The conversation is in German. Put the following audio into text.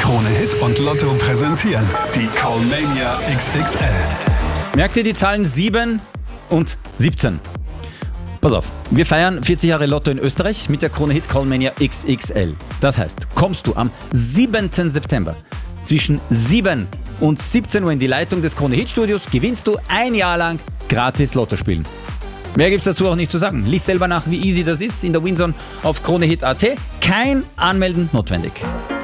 Krone Hit und Lotto präsentieren die Callmania XXL. Merkt ihr die Zahlen 7 und 17? Pass auf, wir feiern 40 Jahre Lotto in Österreich mit der Krone Hit Callmania XXL. Das heißt, kommst du am 7. September zwischen 7 und 17 Uhr in die Leitung des Krone Hit Studios, gewinnst du ein Jahr lang gratis Lotto spielen. Mehr gibt's dazu auch nicht zu sagen. Lies selber nach, wie easy das ist in der Winzone auf KroneHit.at. Kein Anmelden notwendig.